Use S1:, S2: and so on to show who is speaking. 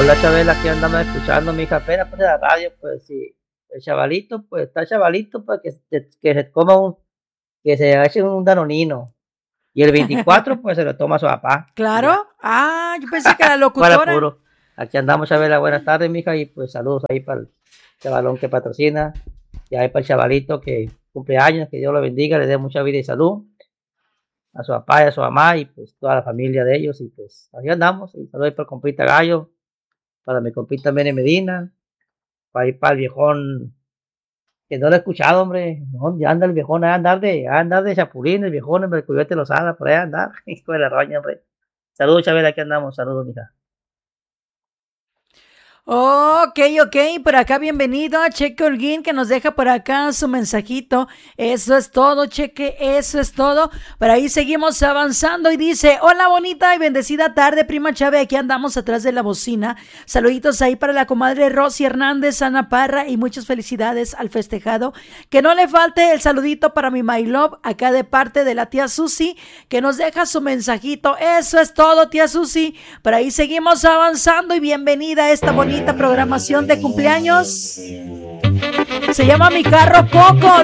S1: Hola Chabela, aquí andamos escuchando, mija, apenas pues de la radio, pues sí, el chavalito, pues está chavalito, pues que se coma que se eche un danonino, y el 24 pues se lo toma su papá, y ya,
S2: Claro. Ah, yo pensé que la
S1: para
S2: locutora.
S1: puro. Aquí andamos, Chabela, buenas tardes, mija, y pues saludos ahí para el chavalón que patrocina, y ahí para el chavalito que cumple años, que Dios lo bendiga, le dé mucha vida y salud, a su papá y a su mamá, y pues toda la familia de ellos, y pues ahí andamos, y saludos ahí para el compita Gallo, para mi compita Mene Medina, para ir para el viejón, que no lo he escuchado, hombre. No, ya anda el viejón, a andar de chapulín, el viejón, hombre, el cuyete Lozada, por ahí a andar, hijo de la roña, hombre. Saludos, Chabela, aquí andamos, saludos, mija.
S2: Ok, por acá bienvenido a Cheque Holguín que nos deja por acá su mensajito. Eso es todo, Cheque, eso es todo. Por ahí seguimos avanzando y dice, hola bonita y bendecida tarde, prima Chávez, aquí andamos atrás de la bocina. Saluditos ahí para la comadre Rosy Hernández, Ana Parra y muchas felicidades al festejado. Que no le falte el saludito para mi my love, acá de parte de la tía Susi, que nos deja su mensajito. Eso es todo, tía Susi. Por ahí seguimos avanzando y bienvenida a esta bonita programación de cumpleaños. Se llama Mi Carro Coco.